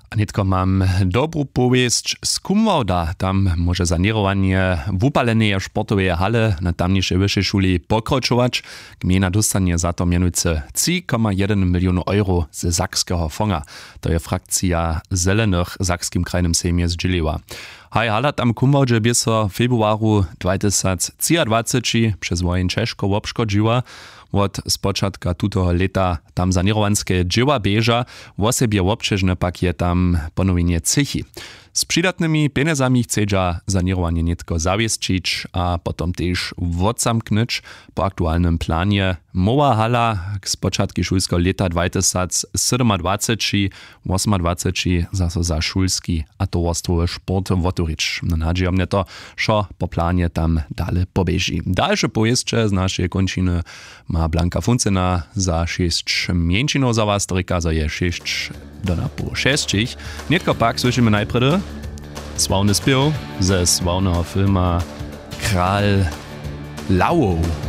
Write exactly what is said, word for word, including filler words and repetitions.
A nitko mam dobrú powiesť z Kumwauda. Tam może sanierowanie wupalenej sportowej hale na tamniejszej wyższej szuli pokročować. Gmina dostanie za to mianujúce trzy przecinek jeden milionu euro ze sakskiego fonga. To je frakcja Zelenych Sakskim krajnym sejmie zdzieliła. Haj hala tam Kumwaudzie by so w februaru dwa tysiące dwadzieścia przez wojen Czeszko obszkodziła. Od spočatka tutoho leta tam sanierovanské dzieła bieža, w osobie občežne pak je tam ponowienie cychy. Z przydatnymi pieniędzami chcedza sanierowanie nietko zawiesčić, a potom też odzamknąć po aktualnym planie. Mowa hala k spočatki šulskiego leta dwa tysiące dwadzieścia siedem dwadzieścia osiem zaso za šulski a towarstwowy sport woturić. No nadzieję mnie to, że po planie tam dalej pobieži. Dalsze pojeźdźcze z naszej kończyny ma Blanka Funcyna za sześć mięcinów za was, stryka za je sześć do na pół sześcich. Nietko pak słyszymy najpierw sławny śpiew ze sławnego filmu Kral Lauo.